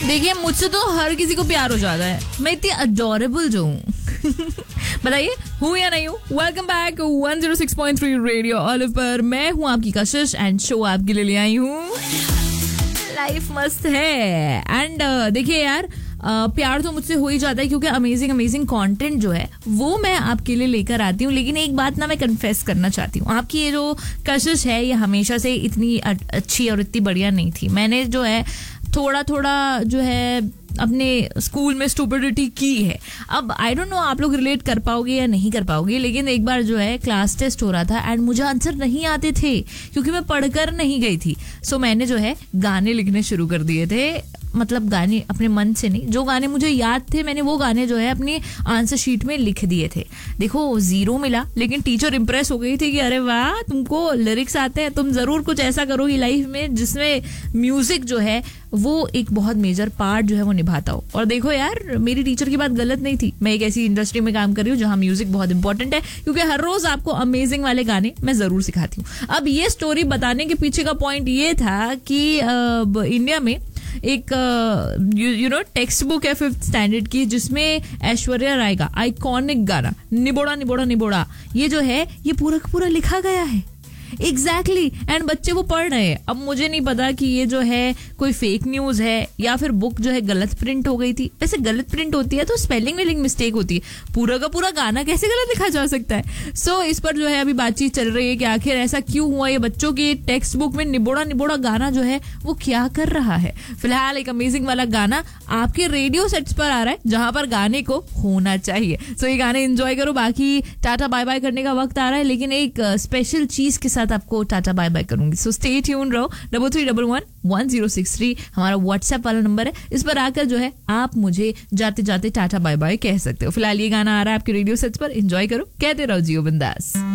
देखिए मुझसे तो हर किसी को प्यार हो जाता है, मैं इतनी अडोरेबल जो हूँ। बताइए हूँ या नहीं हूँ। वेलकम बैक 106.3 रेडियो ऑलिव पर। मैं हूँ आपकी कशिश एंड शो आपके लिए ले आई हूँ लाइफ मस्त है। एंड देखिए यार, प्यार तो मुझसे हो ही जाता है क्योंकि अमेजिंग कंटेंट जो है वो मैं आपके लिए लेकर आती हूँ। लेकिन एक बात ना मैं कन्फेस करना चाहती हूँ, आपकी ये जो कशिश है ये हमेशा से इतनी अच्छी और इतनी बढ़िया नहीं थी। मैंने जो है थोड़ा जो है अपने स्कूल में स्टूपिडिटी की है। अब आई डोंट नो आप लोग रिलेट कर पाओगे या नहीं कर पाओगे, लेकिन एक बार जो है क्लास टेस्ट हो रहा था एंड मुझे आंसर नहीं आते थे क्योंकि मैं पढ़कर नहीं गई थी। सो मैंने जो है गाने लिखने शुरू कर दिए थे, मतलब गाने अपने मन से नहीं, जो गाने मुझे याद थे मैंने वो गाने जो है अपनी आंसर शीट में लिख दिए थे। देखो 0 मिला, लेकिन टीचर इंप्रेस हो गई थी कि अरे वाह तुमको लिरिक्स आते हैं, तुम जरूर कुछ ऐसा करोगी लाइफ में जिसमें म्यूजिक जो है वो एक बहुत मेजर पार्ट जो है वो निभाता हो। और देखो यार, मेरी टीचर की बात गलत नहीं थी। मैं एक ऐसी इंडस्ट्री में काम कर रही हूँ जहाँ म्यूजिक बहुत इंपॉर्टेंट है, क्योंकि हर रोज आपको अमेजिंग वाले गाने मैं जरूर सिखाती हूँ। अब ये स्टोरी बताने के पीछे का पॉइंट ये था कि इंडिया में एक यू नो टेक्स्ट बुक है 5th स्टैंडर्ड की, जिसमें ऐश्वर्या राय का आइकॉनिक गाना निबोड़ा निबोड़ा निबोड़ा ये जो है ये पूरा का पूरा लिखा गया है। एग्जैक्टली एंड बच्चे वो पढ़ रहे हैं। अब मुझे नहीं पता कि ये जो है कोई फेक न्यूज है या फिर बुक जो है गलत प्रिंट हो गई थी। वैसे गलत प्रिंट होती है तो स्पेलिंग में मिस्टेक होती है, पूरा का पूरा गाना कैसे गलत लिखा जा सकता है। सो इस पर जो है अभी बातचीत चल रही है कि आखिर ऐसा क्यों हुआ, ये बच्चों की टेक्स्ट बुक में निबोड़ा निबोड़ा गाना जो है वो क्या कर रहा है। फिलहाल एक अमेजिंग वाला गाना आपके रेडियो सेट्स पर आ रहा है जहां पर गाने को होना चाहिए। सो ये गाने एंजॉय करो। बाकी टाटा बाय बाय करने का वक्त आ रहा है, लेकिन एक स्पेशल चीज के साथ आपको टाटा बाय बाय करूंगी। सो स्टे ट्यून रहो। 33111063 हमारा व्हाट्सएप वाला नंबर है, इस पर आकर जो है आप मुझे जाते जाते टाटा बाय बाय कह सकते हो। फिलहाल ये गाना आ रहा है आपके रेडियो सेट्स पर, एंजॉय करो, कहते रहो जियो बिंदास।